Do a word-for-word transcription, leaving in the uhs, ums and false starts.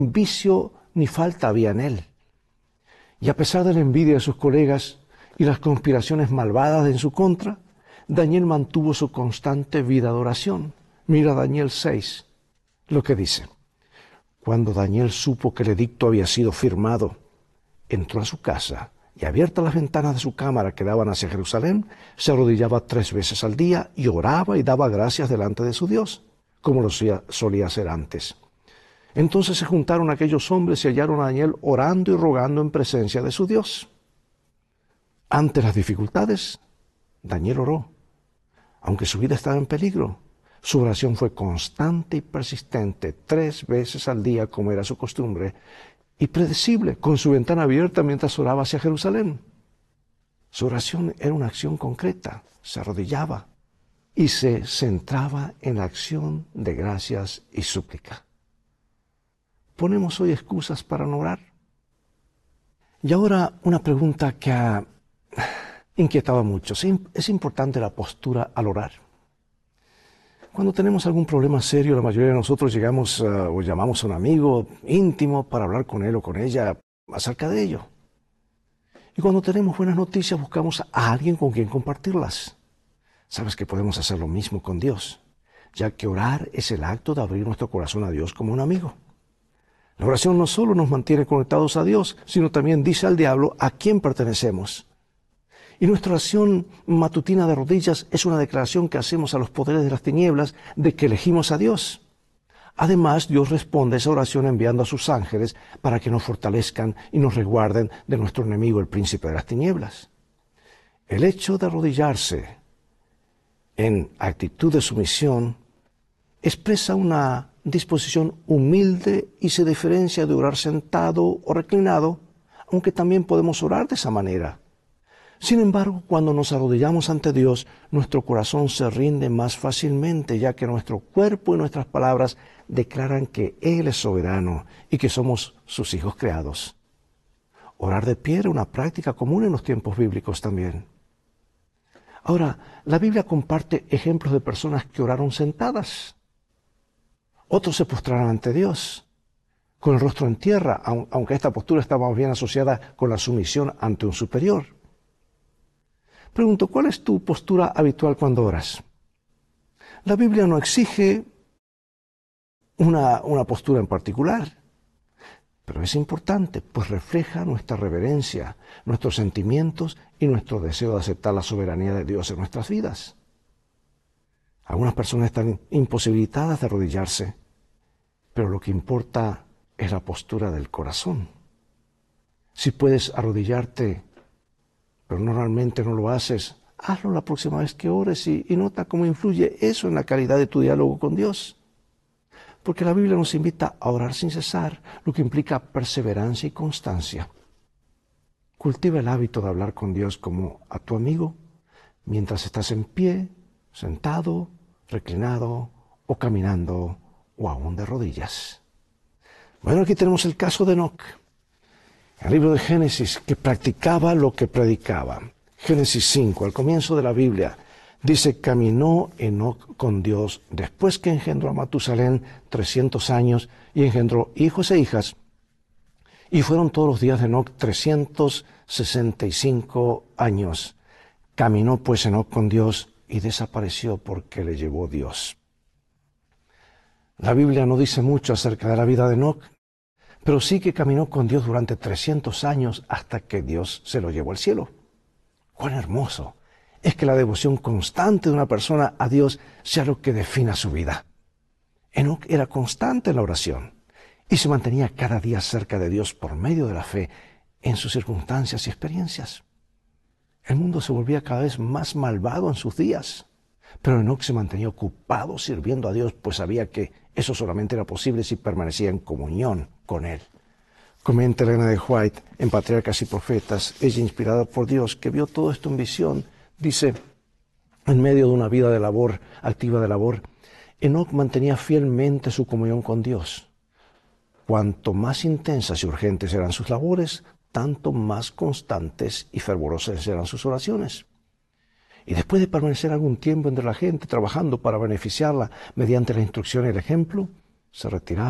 vicio ni falta había en él. Y a pesar de la envidia de sus colegas y las conspiraciones malvadas en su contra, Daniel mantuvo su constante vida de oración. Mira Daniel seis, lo que dice. Cuando Daniel supo que el edicto había sido firmado, entró a su casa y, abiertas las ventanas de su cámara que daban hacia Jerusalén, se arrodillaba tres veces al día y oraba y daba gracias delante de su Dios, como lo solía hacer antes. Entonces se juntaron aquellos hombres y hallaron a Daniel orando y rogando en presencia de su Dios. Ante las dificultades, Daniel oró. Aunque su vida estaba en peligro, su oración fue constante y persistente, tres veces al día como era su costumbre, y predecible, con su ventana abierta mientras oraba hacia Jerusalén. Su oración era una acción concreta, se arrodillaba y se centraba en la acción de gracias y súplica. ¿Ponemos hoy excusas para no orar? Y ahora una pregunta que ha inquietado a muchos. ¿Es importante la postura al orar? Cuando tenemos algún problema serio, la mayoría de nosotros llegamos uh, o llamamos a un amigo íntimo para hablar con él o con ella acerca de ello. Y cuando tenemos buenas noticias, buscamos a alguien con quien compartirlas. Sabes que podemos hacer lo mismo con Dios, ya que orar es el acto de abrir nuestro corazón a Dios como un amigo. La oración no solo nos mantiene conectados a Dios, sino también dice al diablo a quién pertenecemos. Y nuestra oración matutina de rodillas es una declaración que hacemos a los poderes de las tinieblas de que elegimos a Dios. Además, Dios responde a esa oración enviando a sus ángeles para que nos fortalezcan y nos resguarden de nuestro enemigo, el príncipe de las tinieblas. El hecho de arrodillarse en actitud de sumisión expresa una disposición humilde y se diferencia de orar sentado o reclinado, aunque también podemos orar de esa manera. Sin embargo, cuando nos arrodillamos ante Dios, nuestro corazón se rinde más fácilmente, ya que nuestro cuerpo y nuestras palabras declaran que Él es soberano y que somos sus hijos creados. Orar de pie era una práctica común en los tiempos bíblicos también. Ahora, la Biblia comparte ejemplos de personas que oraron sentadas. Otros se postraron ante Dios con el rostro en tierra, aunque esta postura está más bien asociada con la sumisión ante un superior. Pregunto, ¿cuál es tu postura habitual cuando oras? La Biblia no exige una, una postura en particular, pero es importante, pues refleja nuestra reverencia, nuestros sentimientos y nuestro deseo de aceptar la soberanía de Dios en nuestras vidas. Algunas personas están imposibilitadas de arrodillarse, pero lo que importa es la postura del corazón. Si puedes arrodillarte, pero normalmente no lo haces, hazlo la próxima vez que ores y, y nota cómo influye eso en la calidad de tu diálogo con Dios. Porque la Biblia nos invita a orar sin cesar, lo que implica perseverancia y constancia. Cultiva el hábito de hablar con Dios como a tu amigo, mientras estás en pie, sentado, reclinado o caminando o aún de rodillas. Bueno, aquí tenemos el caso de Enoc. El libro de Génesis, que practicaba lo que predicaba. Génesis cinco, al comienzo de la Biblia, dice, caminó Enoc con Dios después que engendró a Matusalén trescientos años y engendró hijos e hijas. Y fueron todos los días de Enoc trescientos sesenta y cinco años. Caminó pues Enoc con Dios y desapareció porque le llevó Dios. La Biblia no dice mucho acerca de la vida de Enoc, pero sí que caminó con Dios durante trescientos años hasta que Dios se lo llevó al cielo. ¡Cuán hermoso! Es que la devoción constante de una persona a Dios sea lo que defina su vida. Enoc era constante en la oración y se mantenía cada día cerca de Dios por medio de la fe en sus circunstancias y experiencias. El mundo se volvía cada vez más malvado en sus días, pero Enoc se mantenía ocupado sirviendo a Dios, pues sabía que eso solamente era posible si permanecía en comunión con Él. Comenta Elena de White en Patriarcas y Profetas, ella inspirada por Dios, que vio todo esto en visión, dice, en medio de una vida de labor, activa de labor, Enoc mantenía fielmente su comunión con Dios. Cuanto más intensas y urgentes eran sus labores, tanto más constantes y fervorosas eran sus oraciones. Y después de permanecer algún tiempo entre la gente, trabajando para beneficiarla mediante la instrucción y el ejemplo, se retiraba